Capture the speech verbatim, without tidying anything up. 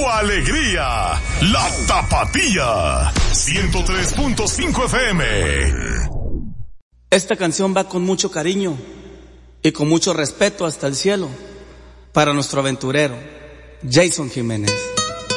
tu alegría. La Tapatía. ciento tres punto cinco F M. Esta canción va con mucho cariño y con mucho respeto hasta el cielo para nuestro aventurero, Jason Jiménez.